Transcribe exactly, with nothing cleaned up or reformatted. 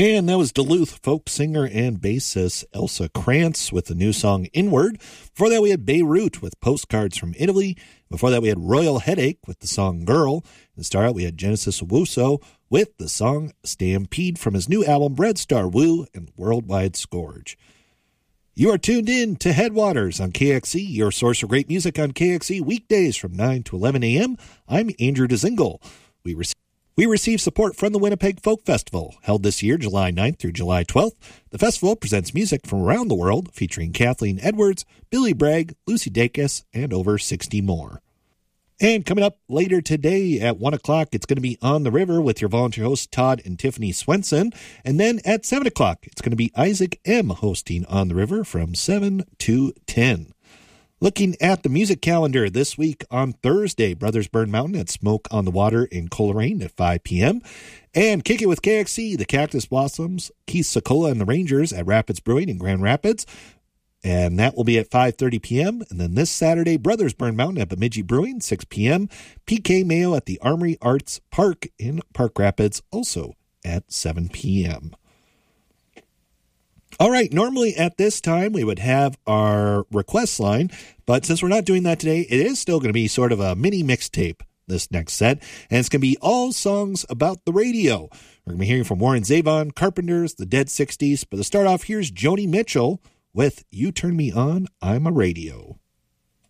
And that was Duluth folk singer and bassist Elsa Krantz with the new song Inward. Before that, we had Beirut with Postcards from Italy. Before that, we had Royal Headache with the song Girl. And to start out, we had Genesis Owusu with the song Stampede from his new album Red Star Woo and Worldwide Scourge. You are tuned in to Headwaters on K X E, your source for great music on K X E weekdays from nine to eleven a.m. I'm Andrew DeZingle. We receive We receive support from the Winnipeg Folk Festival, held this year July ninth through July twelfth. The festival presents music from around the world, featuring Kathleen Edwards, Billy Bragg, Lucy Dacus, and over sixty more. And coming up later today at one o'clock, it's going to be On the River with your volunteer hosts Todd and Tiffany Swenson. And then at seven o'clock, it's going to be Isaac M. hosting On the River from seven to ten. Looking at the music calendar this week on Thursday, Brothers Burn Mountain at Smoke on the Water in Coleraine at five p.m. And Kick It with K X C, the Cactus Blossoms, Keith Sokola and the Rangers at Rapids Brewing in Grand Rapids. And that will be at five thirty p.m. And then this Saturday, Brothers Burn Mountain at Bemidji Brewing, six p.m. P K Mayo at the Armory Arts Park in Park Rapids, also at seven p.m. All right, normally at this time we would have our request line, but since we're not doing that today, it is still going to be sort of a mini mixtape this next set, and it's going to be all songs about the radio. We're going to be hearing from Warren Zevon, Carpenters, the Dead sixties, but to start off, here's Joni Mitchell with You Turn Me On, I'm a Radio.